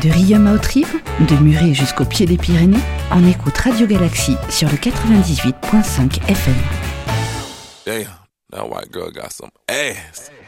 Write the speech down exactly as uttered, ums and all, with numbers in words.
De Riom à Haute-Rive, de Muret jusqu'au pied des Pyrénées, on écoute Radio Galaxie sur le quatre-vingt-dix-huit virgule cinq F M. Damn, that white girl got some ass.